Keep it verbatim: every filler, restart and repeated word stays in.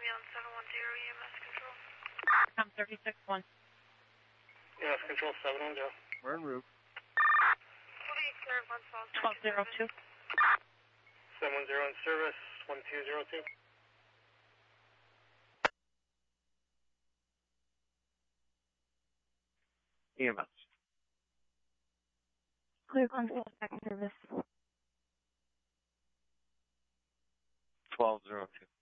on seven one zero E M S control. I'm thirty-six one. E M S control seven one zero. We're en route. Police, sir, one falls back twelve to zero two. seven one zero in service, one two zero two. E M S. Clear console, second service. twelve zero two.